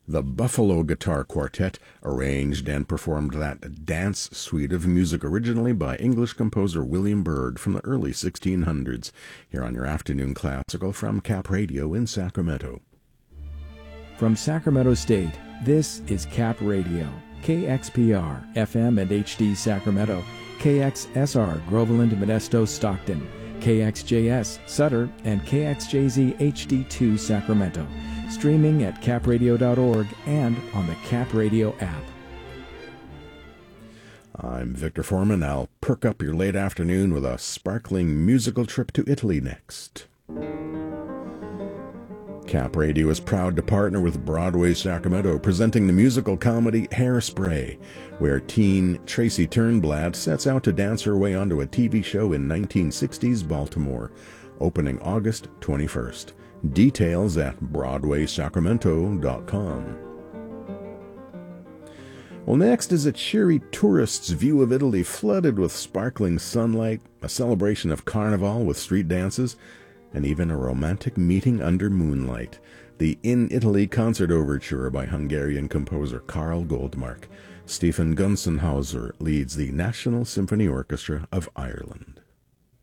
The Buffalo Guitar Quartet arranged and performed that dance suite of music originally by English composer William Byrd from the early 1600s, here on your afternoon classical from Cap Radio in Sacramento. From Sacramento State, this is Cap Radio, KXPR, FM and HD Sacramento, KXSR, Groveland, Modesto, Stockton, KXJS, Sutter, and KXJZ HD2 Sacramento. Streaming at capradio.org and on the Cap Radio app. I'm Victor Foreman. I'll perk up your late afternoon with a sparkling musical trip to Italy next. Cap Radio is proud to partner with Broadway Sacramento, presenting the musical comedy Hairspray, where teen Tracy Turnblad sets out to dance her way onto a TV show in 1960s Baltimore, opening August 21st. Details at BroadwaySacramento.com. Well, next is a cheery tourist's view of Italy, flooded with sparkling sunlight, a celebration of Carnival with street dances, and even a romantic meeting under moonlight. The In Italy Concert Overture by Hungarian composer Karl Goldmark. Stephen Gunsenhauser leads the National Symphony Orchestra of Ireland.